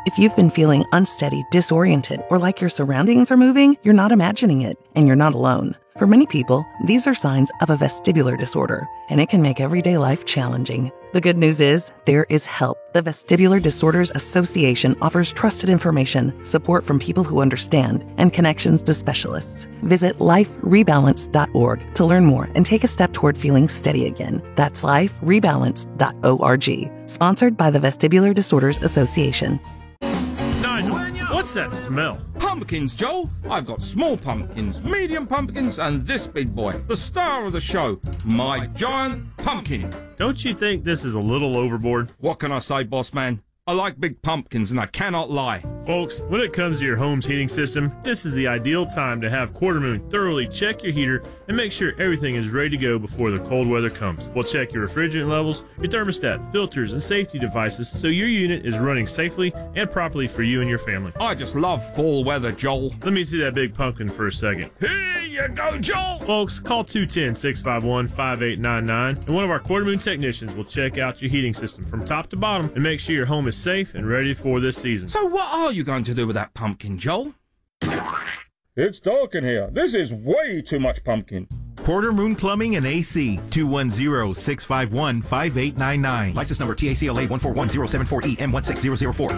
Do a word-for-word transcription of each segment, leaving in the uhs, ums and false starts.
If you've been feeling unsteady, disoriented, or like your surroundings are moving, you're not imagining it, and you're not alone. For many people, these are signs of a vestibular disorder, and it can make everyday life challenging. The good news is, there is help. The Vestibular Disorders Association offers trusted information, support from people who understand, and connections to specialists. Visit life rebalance dot org to learn more and take a step toward feeling steady again. That's life rebalance dot org. Sponsored by the Vestibular Disorders Association. Nigel, what's that smell? Pumpkins, Joel. I've got small pumpkins, medium pumpkins, and this big boy, the star of the show, my giant pumpkin. Don't you think this is a little overboard? What can I say, boss man? I like big pumpkins, and I cannot lie. Folks, when it comes to your home's heating system, this is the ideal time to have Quartermoon thoroughly check your heater and make sure everything is ready to go before the cold weather comes. We'll check your refrigerant levels, your thermostat, filters, and safety devices so your unit is running safely and properly for you and your family. I just love fall weather, Joel. Let me see that big pumpkin for a second. Here you go, Joel! Folks, call two one zero, six five one, five eight nine nine and one of our Quartermoon technicians will check out your heating system from top to bottom and make sure your home is safe and ready for this season. So what are you going to do with that pumpkin, Joel? It's dark in here. This is way too much pumpkin. Quartermoon Plumbing and A C, two one zero, six five one, five eight nine nine. License number T A C L A one four one zero seven four E M one six zero zero four.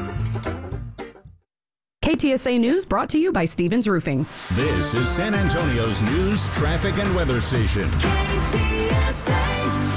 K T S A News brought to you by Stevens Roofing. This is San Antonio's news, traffic, and weather station. K T S A.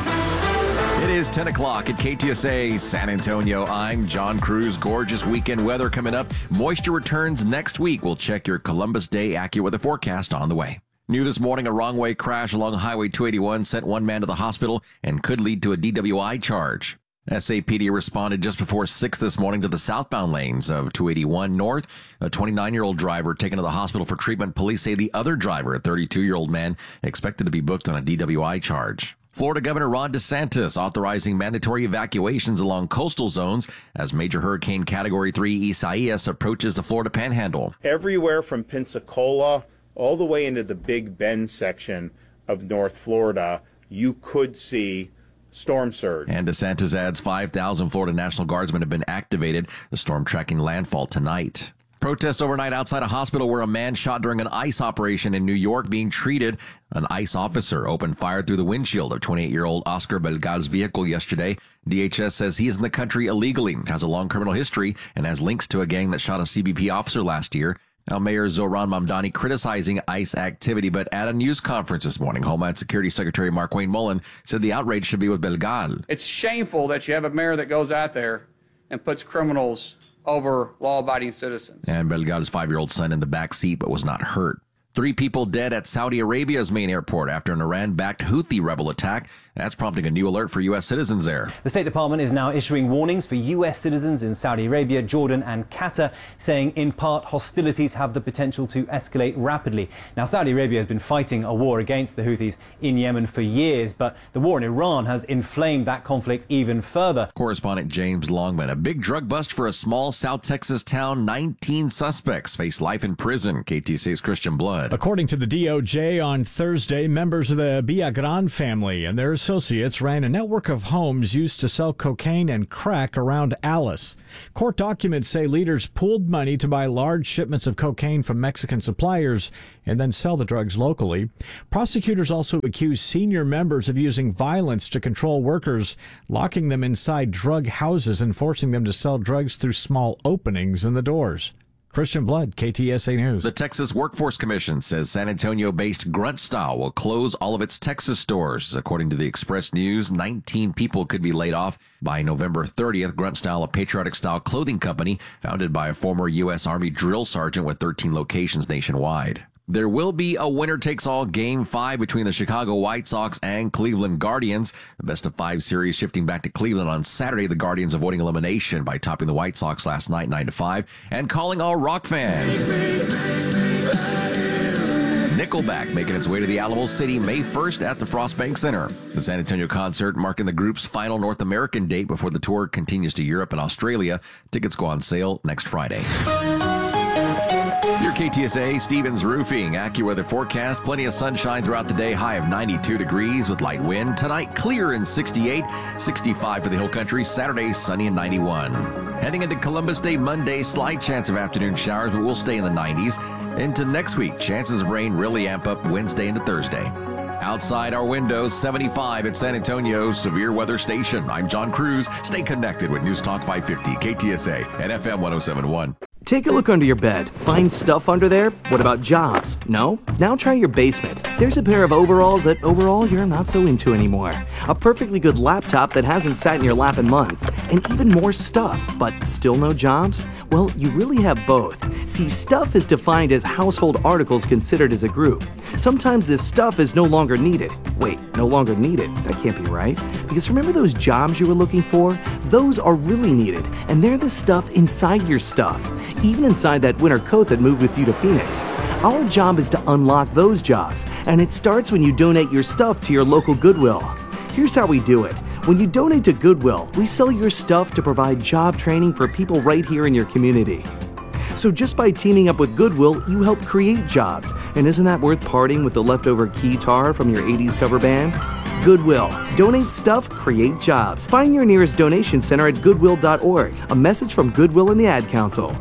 It is ten o'clock at K T S A San Antonio. I'm John Cruz. Gorgeous weekend weather coming up. Moisture returns next week. We'll check your Columbus Day AccuWeather forecast on the way. New this morning, a wrong-way crash along Highway two eighty-one sent one man to the hospital and could lead to a D W I charge. S A P D responded just before six this morning to the southbound lanes of two eighty-one North. A twenty-nine-year-old driver taken to the hospital for treatment. Police say the other driver, a thirty-two-year-old man, expected to be booked on a D W I charge. Florida Governor Ron DeSantis authorizing mandatory evacuations along coastal zones as major hurricane Category three Isaias approaches the Florida Panhandle. Everywhere from Pensacola all the way into the Big Bend section of North Florida, you could see storm surge. And DeSantis adds five thousand Florida National Guardsmen have been activated. The storm tracking landfall tonight. Protests overnight outside a hospital where a man shot during an ICE operation in New York being treated. An ICE officer opened fire through the windshield of twenty-eight-year-old Oscar Belgal's vehicle yesterday. D H S says he is in the country illegally, has a long criminal history, and has links to a gang that shot a C B P officer last year. Now, Mayor Zohran Mamdani criticizing ICE activity, but at a news conference this morning, Homeland Security Secretary Markwayne Mullin said the outrage should be with Belgal. It's shameful that you have a mayor that goes out there and puts criminals over law-abiding citizens. And Belgal's five-year-old son in the back seat but was not hurt. Three people dead at Saudi Arabia's main airport after an Iran-backed Houthi rebel attack. That's prompting a new alert for U S citizens there. The State Department is now issuing warnings for U S citizens in Saudi Arabia, Jordan and Qatar, saying in part hostilities have the potential to escalate rapidly. Now, Saudi Arabia has been fighting a war against the Houthis in Yemen for years, but the war in Iran has inflamed that conflict even further. Correspondent James Longman. A big drug bust for a small South Texas town. nineteen suspects face life in prison. K T C A's Christian Blood. According to the D O J on Thursday, members of the Villagran family and their associates ran a network of homes used to sell cocaine and crack around Alice. Court documents say leaders pooled money to buy large shipments of cocaine from Mexican suppliers and then sell the drugs locally. Prosecutors also accuse senior members of using violence to control workers, locking them inside drug houses and forcing them to sell drugs through small openings in the doors. Christian Blood, K T S A News. The Texas Workforce Commission says San Antonio-based Grunt Style will close all of its Texas stores. According to the Express News, nineteen people could be laid off by November thirtieth. Grunt Style, a patriotic-style clothing company founded by a former U S Army drill sergeant with thirteen locations nationwide. There will be a winner-takes-all Game five between the Chicago White Sox and Cleveland Guardians. The best-of-five series shifting back to Cleveland on Saturday. The Guardians avoiding elimination by topping the White Sox last night nine to five and calling all rock fans. Nickelback making its way to the Alamo City May first at the Frostbank Center. The San Antonio concert marking the group's final North American date before the tour continues to Europe and Australia. Tickets go on sale next Friday. Your K T S A Stevens Roofing AccuWeather forecast. Plenty of sunshine throughout the day. High of ninety-two degrees with light wind. Tonight, clear and sixty-eight. sixty-five for the hill country. Saturday, sunny and ninety-one. Heading into Columbus Day Monday, slight chance of afternoon showers, but we'll stay in the nineties. Into next week, chances of rain really amp up Wednesday into Thursday. Outside our windows, seventy-five at San Antonio's severe weather station. I'm John Cruz. Stay connected with News Talk five fifty, K T S A, and F M one oh seven point one. Take a look under your bed. Find stuff under there? What about jobs? No? Now try your basement. There's a pair of overalls that overall you're not so into anymore. A perfectly good laptop that hasn't sat in your lap in months. And even more stuff, but still no jobs? Well, you really have both. See, stuff is defined as household articles considered as a group. Sometimes this stuff is no longer needed. Wait, no longer needed? That can't be right. Because remember those jobs you were looking for? Those are really needed, and they're the stuff inside your stuff. Even inside that winter coat that moved with you to Phoenix. Our job is to unlock those jobs, and it starts when you donate your stuff to your local Goodwill. Here's how we do it. When you donate to Goodwill, we sell your stuff to provide job training for people right here in your community. So just by teaming up with Goodwill, you help create jobs. And isn't that worth parting with the leftover keytar from your eighties cover band? Goodwill. Donate stuff, create jobs. Find your nearest donation center at goodwill dot org. A message from Goodwill and the Ad Council.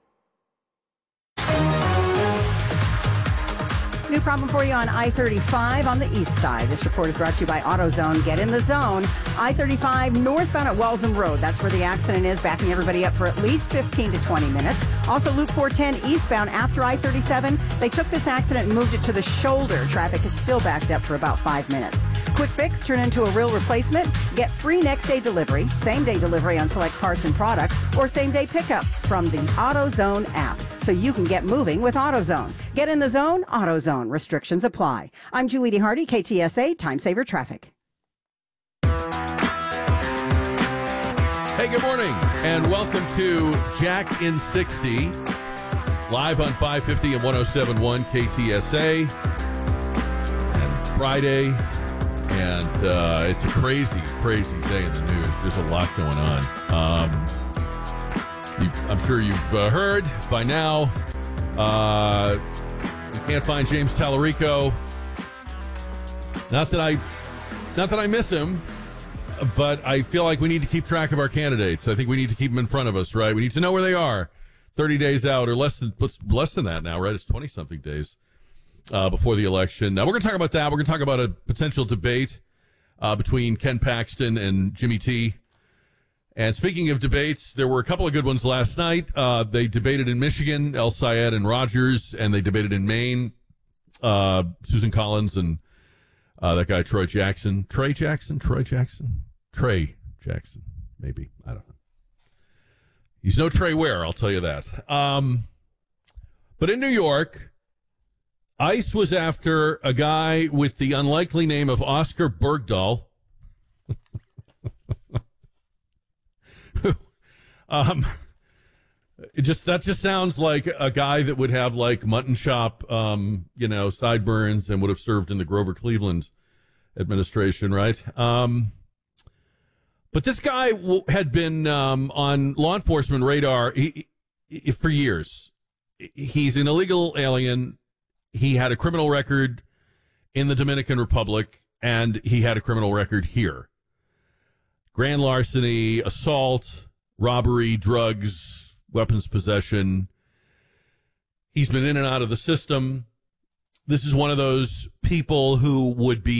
New problem for you on I thirty-five on the east side. This report is brought to you by AutoZone. Get in the zone. I thirty-five northbound at Walsham Road. That's where the accident is, backing everybody up for at least fifteen to twenty minutes. Also, Loop four ten eastbound after I thirty-seven. They took this accident and moved it to the shoulder. Traffic is still backed up for about five minutes. Quick fix, turn into a real replacement. Get free next day delivery, same day delivery on select parts and products, or same day pickup from the AutoZone app. So you can get moving with AutoZone. Get in the zone, AutoZone. Restrictions apply. I'm Julie D. Hardy, K T S A, Time Saver Traffic. Hey, good morning, and welcome to Jack in sixty, live on five fifty and one oh seven point one K T S A. And Friday, and uh, it's a crazy, crazy day in the news. There's a lot going on. Um, you, I'm sure you've uh, heard by now. Uh, we can't find James Tallarico. Not that I, not that I miss him, but I feel like we need to keep track of our candidates. I think we need to keep them in front of us, right? We need to know where they are. thirty days out, or less than less than that now, right? It's twenty-something days uh, before the election. Now, we're going to talk about that. We're going to talk about a potential debate uh, between Ken Paxton and Jimmy T. And speaking of debates, there were a couple of good ones last night. Uh, they debated in Michigan, El Sayed and Rogers, and they debated in Maine, uh, Susan Collins and uh, that guy Troy Jackson. Trey Jackson? Troy Jackson? Trey Jackson, maybe. I don't know. He's no Trey Ware, I'll tell you that. Um, but in New York, ICE was after a guy with the unlikely name of Oscar Bergdahl. um, it just that just sounds like a guy that would have like mutton shop, um, you know, sideburns and would have served in the Grover Cleveland administration, right? Um, but this guy w- had been um, on law enforcement radar he, he, for years. He's an illegal alien. He had a criminal record in the Dominican Republic, and he had a criminal record here. Grand larceny, assault, robbery, drugs, weapons possession. He's been in and out of the system. This is one of those people who would be